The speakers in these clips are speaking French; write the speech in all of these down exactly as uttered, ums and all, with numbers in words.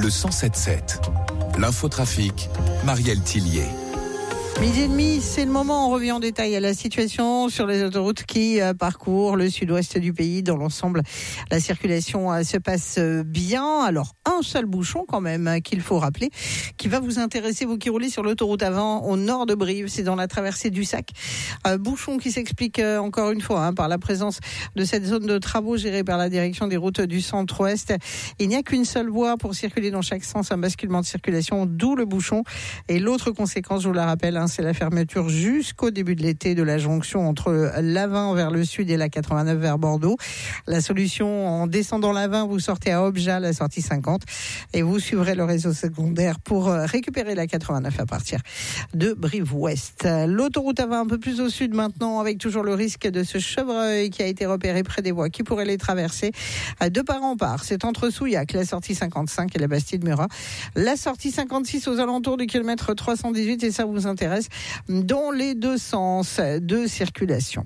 le cent sept sept. L'infotrafic, Marielle Tillier. Midi et demi, c'est le moment. On revient en détail à la situation sur les autoroutes qui euh, parcourent le sud-ouest du pays. Dans l'ensemble, la circulation euh, se passe bien. Alors, un seul bouchon quand même euh, qu'il faut rappeler, qui va vous intéresser, vous qui roulez sur l'autoroute avant au nord de Brive. C'est dans la traversée du Sac. Euh, bouchon qui s'explique euh, encore une fois hein, par la présence de cette zone de travaux gérée par la direction des routes du centre-ouest. Il n'y a qu'une seule voie pour circuler dans chaque sens, un basculement de circulation, d'où le bouchon. Et l'autre conséquence, je vous la rappelle, hein, c'est la fermeture jusqu'au début de l'été de la jonction entre l'Avin vers le sud et la quatre-vingt-neuf vers Bordeaux. La solution, en descendant l'Avin, vous sortez à Objat, la sortie cinquante, et vous suivrez le réseau secondaire pour récupérer la quatre-vingt-neuf à partir de Brive-Ouest. L'autoroute A vingt un peu plus au sud maintenant, avec toujours le risque de ce chevreuil qui a été repéré près des voies qui pourraient les traverser de part en part. C'est entre Souillac, la sortie cinquante-cinq et la Bastide-Murat. La sortie cinquante-six aux alentours du kilomètre trois cent dix-huit, et ça vous intéresse, dans les deux sens de circulation.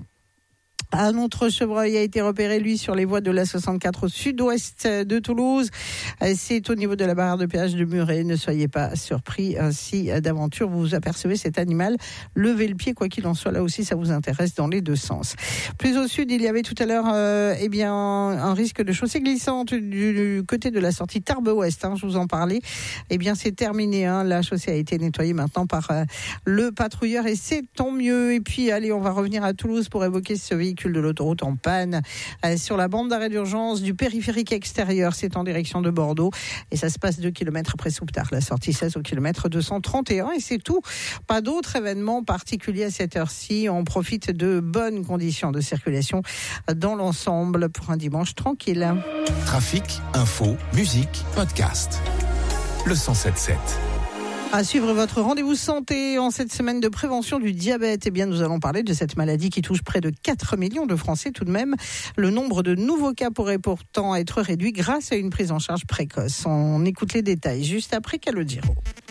Un autre chevreuil a été repéré, lui, sur les voies de la soixante-quatre au sud-ouest de Toulouse. C'est au niveau de la barrière de péage de Muret. Ne soyez pas surpris si d'aventure vous apercevez cet animal. Levez le pied, quoi qu'il en soit. Là aussi, ça vous intéresse dans les deux sens. Plus au sud, il y avait tout à l'heure euh, eh bien, un risque de chaussée glissante du, du côté de la sortie Tarbes-Ouest. Hein, je vous en parlais. Eh bien, c'est terminé. Hein. La chaussée a été nettoyée maintenant par euh, le patrouilleur et c'est tant mieux. Et puis, allez, on va revenir à Toulouse pour évoquer ce véhicule de l'autoroute en panne euh, sur la bande d'arrêt d'urgence du périphérique extérieur. C'est en direction de Bordeaux et ça se passe deux kilomètres après Souptard, la sortie seize au kilomètre deux cent trente et un, et c'est tout. Pas d'autres événements particuliers à cette heure-ci. On profite de bonnes conditions de circulation dans l'ensemble pour un dimanche tranquille. Trafic, info, musique, podcast. Le cent sept sept. À suivre votre rendez-vous santé en cette semaine de prévention du diabète. Eh bien, nous allons parler de cette maladie qui touche près de quatre millions de Français tout de même. Le nombre de nouveaux cas pourrait pourtant être réduit grâce à une prise en charge précoce. On écoute les détails juste après Calogero.